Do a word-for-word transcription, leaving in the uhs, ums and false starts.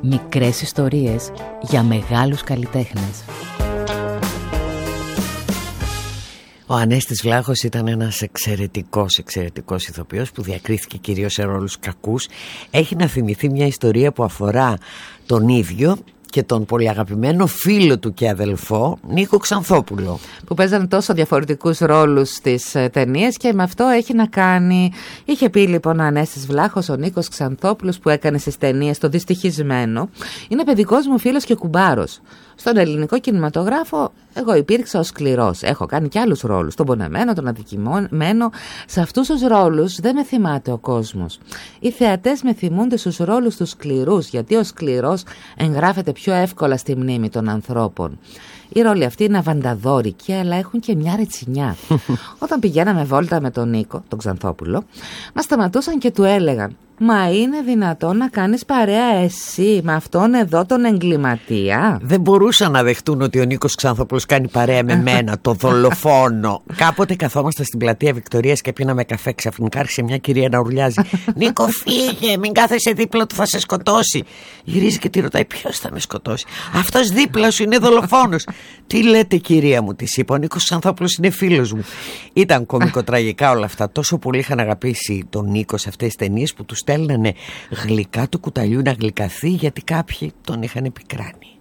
Μικρές ιστορίες για μεγάλους καλλιτέχνες. Ο Ανέστης Βλάχος ήταν ένας εξαιρετικός, εξαιρετικός ηθοποιός που διακρίθηκε κυρίως σε ρόλους κακούς. Έχει να θυμηθεί μια ιστορία που αφορά τον ίδιο και τον πολύ αγαπημένο φίλο του και αδελφό Νίκο Ξανθόπουλο, που παίζαν τόσο διαφορετικούς ρόλους στις ταινίες και με αυτό έχει να κάνει. Είχε πει λοιπόν ο Ανέστης Βλάχος, ο Νίκος Ξανθόπουλος που έκανε στις ταινίες Το Δυστυχισμένο, είναι παιδικός μου φίλος και κουμπάρος. Στον ελληνικό κινηματογράφο εγώ υπήρξα ως σκληρός. Έχω κάνει και άλλους ρόλους, τον πονεμένο, τον αδικημένο. Σε αυτούς τους ρόλους δεν με θυμάται ο κόσμος. Οι θεατές με θυμούνται στους ρόλους τους σκληρούς, γιατί ο σκληρός εγγράφεται πιο εύκολα στη μνήμη των ανθρώπων. Οι ρόλοι αυτοί είναι αβανταδόρικοι, αλλά έχουν και μια ρετσινιά. Όταν πηγαίναμε βόλτα με τον Νίκο, τον Ξανθόπουλο, μας σταματούσαν και του έλεγαν: «Μα είναι δυνατόν να κάνεις παρέα εσύ με αυτόν εδώ τον εγκληματία?» Δεν μπορούσαν να δεχτούν ότι ο Νίκος Ξανθόπουλος κάνει παρέα με μένα, το δολοφόνο. Κάποτε καθόμαστε στην πλατεία Βικτωρίας και πίναμε καφέ. Ξαφνικά άρχισε μια κυρία να ουρλιάζει: «Νίκο, φύγε, μην κάθεσαι δίπλα του, θα σε σκοτώσει». Γυρίζει και τη ρωτάει: «Ποιος θα με σκοτώσει?» «Αυτός δίπλα σου είναι δολοφόνος». «Τι λέτε, κυρία μου», της είπα, «ο Νίκος Ξανθόπουλος είναι φίλος μου». Ήταν κωμικοτραγικά όλα αυτά. Τόσο πολύ είχαν αγαπήσει τον Νίκο σε αυτές τις ταινίες που του στέλνανε γλυκά του κουταλιού να γλυκαθεί, γιατί κάποιοι τον είχαν επικράνει.